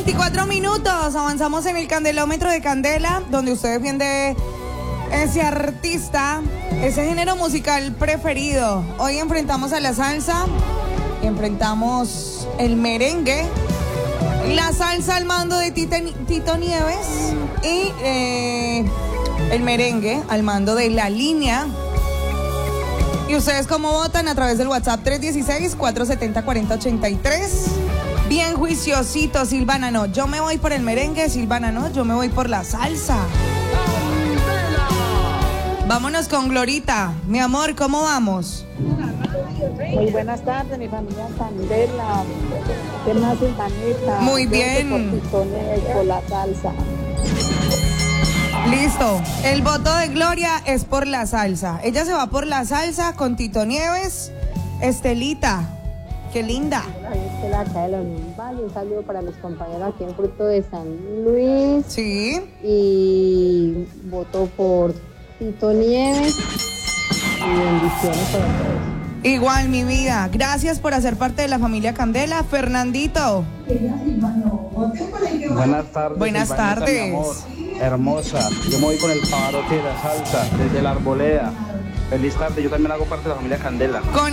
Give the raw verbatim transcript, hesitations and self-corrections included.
veinticuatro minutos, avanzamos en el candelómetro de Candela, donde usted defiende ese artista, ese género musical preferido. Hoy enfrentamos a la salsa, enfrentamos el merengue, la salsa al mando de Tito, Tito Nieves y eh, el merengue al mando de La Línea. ¿Y ustedes cómo votan? A través del WhatsApp tres uno seis, cuatro siete cero, cuatro cero ocho tres. Bien juiciosito, Silvana no. Yo me voy por el merengue, Silvana no. Yo me voy por la salsa. Vámonos con Glorita. Mi amor, ¿cómo vamos? Muy buenas tardes, mi familia Candela. ¿Qué más, Silvanita? Muy bien. Por Titones, por la salsa. Listo. El voto de Gloria es por la salsa. Ella se va por la salsa con Tito Nieves. Estelita, qué linda. Ahí está la calle de la Unión Valle. Un saludo para mis compañeros aquí en Fruto de San Luis. Sí. Y voto por Tito Nieves. Y bendiciones para todos. Igual, mi vida. Gracias por hacer parte de la familia Candela. Fernandito. Buenas tardes. Buenas Silvanita, tardes. mi amor. Hermosa. Yo me voy con el Pavarotti de la salsa, desde la Arboleda. Feliz tarde. Yo también hago parte de la familia Candela. Con